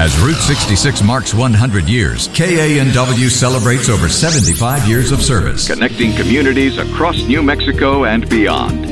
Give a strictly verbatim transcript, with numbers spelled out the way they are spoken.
As Route sixty-six marks one hundred years, K A N W celebrates over seventy-five years of service. Connecting communities across New Mexico and beyond.